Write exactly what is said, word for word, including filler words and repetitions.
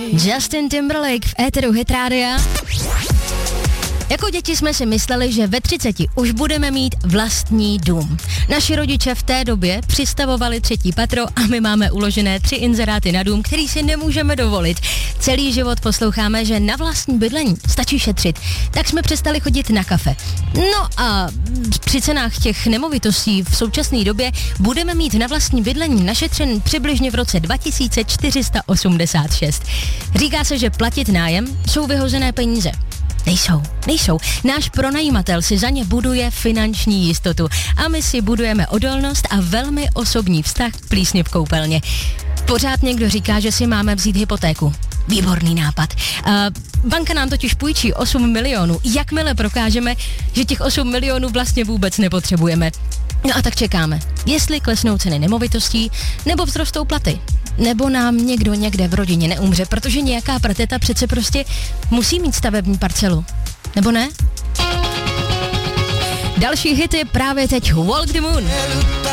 Justin Timberlake v éteru Hit Rádia. Jako děti jsme si mysleli, že ve třiceti už budeme mít vlastní dům. Naši rodiče v té době přistavovali třetí patro a my máme uložené tři inzeráty na dům, který si nemůžeme dovolit. Celý život posloucháme, že na vlastní bydlení stačí šetřit. Tak jsme přestali chodit na kafe. No a při cenách těch nemovitostí v současné době budeme mít na vlastní bydlení našetřen přibližně v roce dva tisíce čtyři sta osmdesát šest. Říká se, že platit nájem jsou vyhozené peníze. Nejsou, nejsou. Náš pronajímatel si za ně buduje finanční jistotu a my si budujeme odolnost a velmi osobní vztah k plísni v koupelně. Pořád někdo říká, že si máme vzít hypotéku. Výborný nápad. Uh, banka nám totiž půjčí osm milionů, jakmile prokážeme, že těch osm milionů vlastně vůbec nepotřebujeme. No a tak čekáme, jestli klesnou ceny nemovitostí, nebo vzrostou platy. Nebo nám někdo někde v rodině neumře, protože nějaká prateta přece prostě musí mít stavební parcelu. Nebo ne? Další hity právě teď Walk the Moon.